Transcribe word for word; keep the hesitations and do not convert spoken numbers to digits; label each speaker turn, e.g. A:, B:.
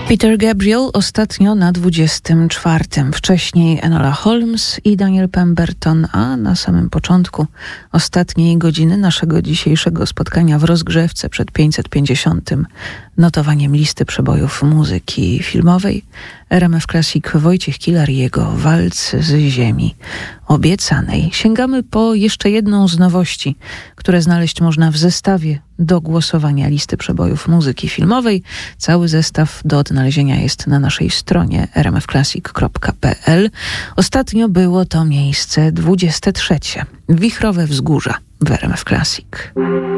A: Peter Gabriel ostatnio na dwudziestym czwartym. Wcześniej Enola Holmes i Daniel Pemberton, a na samym początku ostatniej godziny naszego dzisiejszego spotkania w rozgrzewce przed pięćset pięćdziesiątym notowaniem listy przebojów muzyki filmowej R M F Classic Wojciech Kilar i jego Walc z ziemi obiecanej. Sięgamy po jeszcze jedną z nowości, które znaleźć można w zestawie do głosowania listy przebojów muzyki filmowej. Cały zestaw do odnalezienia jest na naszej stronie r m f classic kropka p l. Ostatnio było to miejsce dwudzieste trzecie. Wichrowe wzgórza w R M F Classic.